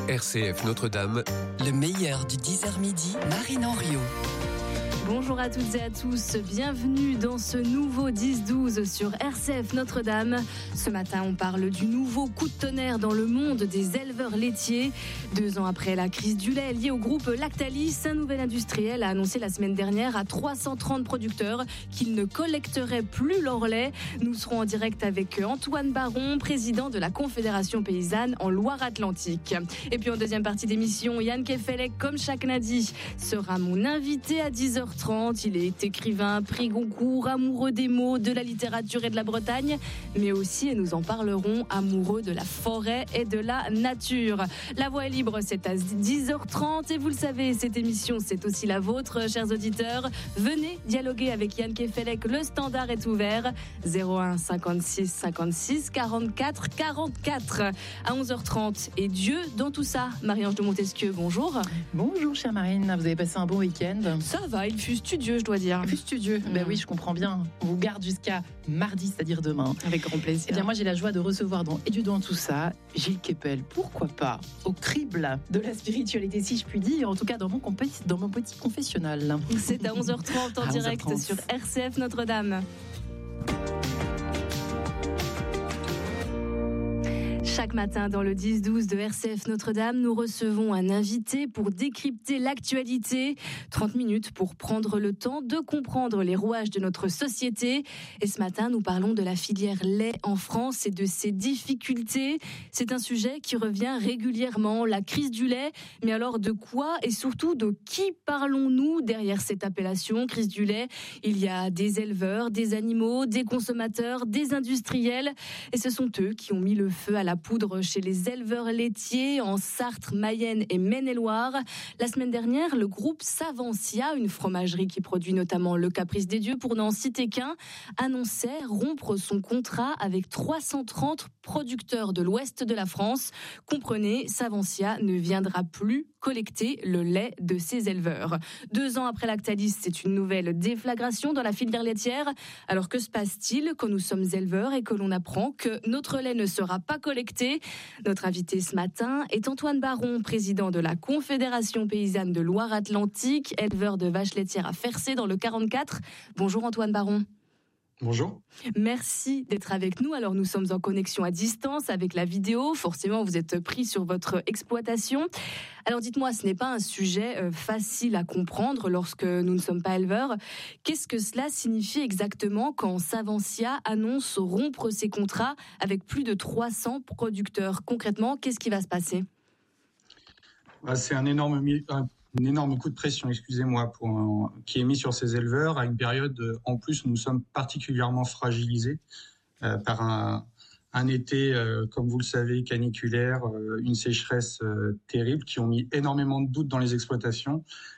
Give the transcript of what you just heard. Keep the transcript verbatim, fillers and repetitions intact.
R C F Notre-Dame, le meilleur du dix heures midi, Marine Henriot. Bonjour à toutes et à tous, bienvenue dans ce nouveau dix douze sur R C F Notre-Dame. Ce matin, on parle du nouveau coup de tonnerre dans le monde des éleveurs laitiers. Deux ans après la crise du lait liée au groupe Lactalis, un nouvel industriel a annoncé la semaine dernière à trois cent trente producteurs qu'ils ne collecteraient plus leur lait. Nous serons en direct avec Antoine Baron, président de la Confédération Paysanne en Loire-Atlantique. Et puis en deuxième partie d'émission, Yann Kefelec, comme chaque lundi, sera mon invité à dix heures trente. Il est écrivain, prix Goncourt, amoureux des mots, de la littérature et de la Bretagne, mais aussi, et nous en parlerons, amoureux de la forêt et de la nature. La voix est libre, c'est à dix heures trente et vous le savez, cette émission, c'est aussi la vôtre, chers auditeurs. Venez dialoguer avec Yann Kefelec, le standard est ouvert. zéro un cinquante-six cinquante-six quarante-quatre quarante-quatre à onze heures trente. Et Dieu dans tout ça, Marie-Ange de Montesquieu, bonjour. Bonjour, chère Marine, vous avez passé un bon week-end? Ça va, il fut studieux, je dois dire. Il fut studieux, mmh. Ben oui, je comprends bien. On vous garde jusqu'à mardi, c'est-à-dire demain. Avec grand plaisir. Eh bien, moi, j'ai la joie de recevoir dans Et Dieu dans tout ça, Gilles Kepel. Pourquoi pas au crible de la spiritualité, si je puis dire, en tout cas dans mon, compé- dans mon petit confessionnal. C'est à onze heures trente en à direct onze heures trente sur R C F Notre-Dame. Chaque matin, dans le dix douze de R C F Notre-Dame, nous recevons un invité pour décrypter l'actualité. trente minutes pour prendre le temps de comprendre les rouages de notre société. Et ce matin, nous parlons de la filière lait en France et de ses difficultés. C'est un sujet qui revient régulièrement, la crise du lait. Mais alors, de quoi et surtout de qui parlons-nous derrière cette appellation, crise du lait? Il y a des éleveurs, des animaux, des consommateurs, des industriels. Et ce sont eux qui ont mis le feu à la poudre chez les éleveurs laitiers en Sarthe, Mayenne et Maine-et-Loire. La semaine dernière, le groupe Savencia, une fromagerie qui produit notamment le Caprice des Dieux pour n'en citer qu'un, annonçait rompre son contrat avec trois cent trente producteurs de l'ouest de la France. Comprenez, Savencia ne viendra plus collecter le lait de ses éleveurs. Deux ans après Lactalis, c'est une nouvelle déflagration dans la filière laitière. Alors que se passe-t-il quand nous sommes éleveurs et que l'on apprend que notre lait ne sera pas collecté? Notre invité ce matin est Antoine Baron, président de la Confédération Paysanne de Loire-Atlantique, éleveur de vaches laitières à Fercé dans le quarante-quatre. Bonjour Antoine Baron. Bonjour. Merci d'être avec nous. Alors nous sommes en connexion à distance avec la vidéo. Forcément, vous êtes pris sur votre exploitation. Alors dites-moi, ce n'est pas un sujet facile à comprendre lorsque nous ne sommes pas éleveurs. Qu'est-ce que cela signifie exactement quand Savencia annonce rompre ses contrats avec plus de trois cents producteurs? Concrètement, qu'est-ce qui va se passer? Bah, c'est un énorme... Un... Un énorme coup de pression, excusez-moi, pour un, qui est mis sur ces éleveurs à une période, en plus, où nous sommes particulièrement fragilisés euh, par un, un été, euh, comme vous le savez, caniculaire, euh, une sécheresse euh, terrible, qui ont mis énormément de doutes dans les exploitations.